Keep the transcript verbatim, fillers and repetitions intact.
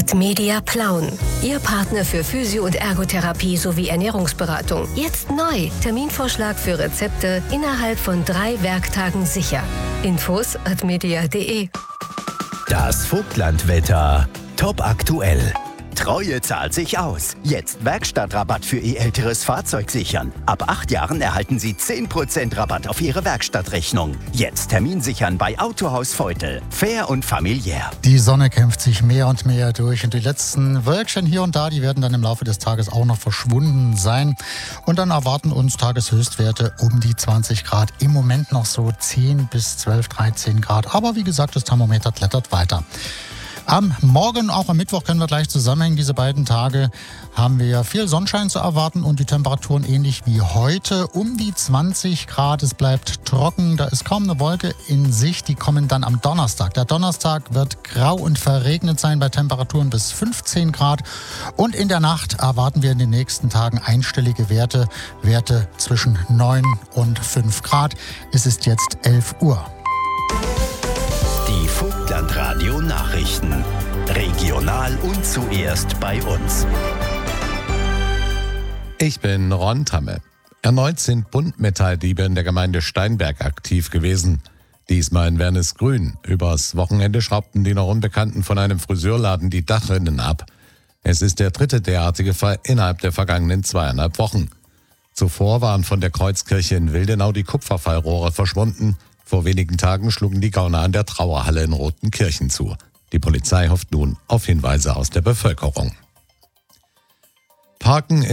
Admedia Plauen. Ihr Partner für Physio- und Ergotherapie sowie Ernährungsberatung. Jetzt neu. Terminvorschlag für Rezepte innerhalb von drei Werktagen sicher. Infos admedia punkt de. Das Vogtlandwetter. Top aktuell. Treue zahlt sich aus. Jetzt Werkstattrabatt für Ihr älteres Fahrzeug sichern. Ab acht Jahren erhalten Sie zehn Prozent Rabatt auf Ihre Werkstattrechnung. Jetzt Termin sichern bei Autohaus Veutel. Fair und familiär. Die Sonne kämpft sich mehr und mehr durch und die letzten Wölkchen hier und da, die werden dann im Laufe des Tages auch noch verschwunden sein. Und dann erwarten uns Tageshöchstwerte um die zwanzig Grad. Im Moment noch so zehn bis zwölf, dreizehn Grad. Aber wie gesagt, das Thermometer klettert weiter. Am Morgen, auch am Mittwoch können wir gleich zusammenhängen. Diese beiden Tage haben wir viel Sonnenschein zu erwarten und die Temperaturen ähnlich wie heute um die zwanzig Grad. Es bleibt trocken, da ist kaum eine Wolke in Sicht. Die kommen dann am Donnerstag. Der Donnerstag wird grau und verregnet sein bei Temperaturen bis fünfzehn Grad. Und in der Nacht erwarten wir in den nächsten Tagen einstellige Werte, Werte zwischen neun und fünf Grad. Es ist jetzt elf Uhr. Die Vogtlandradio Nachrichten. Regional und zuerst bei uns. Ich bin Ron Tamme. Erneut sind Buntmetalldiebe in der Gemeinde Steinberg aktiv gewesen. Diesmal in Wernesgrün. Übers Wochenende schraubten die noch Unbekannten von einem Friseurladen die Dachrinnen ab. Es ist der dritte derartige Fall innerhalb der vergangenen zweieinhalb Wochen. Zuvor waren von der Kreuzkirche in Wildenau die Kupferfallrohre verschwunden. Vor wenigen Tagen schlugen die Gauner an der Trauerhalle in Rotenkirchen zu. Die Polizei hofft nun auf Hinweise aus der Bevölkerung. Parken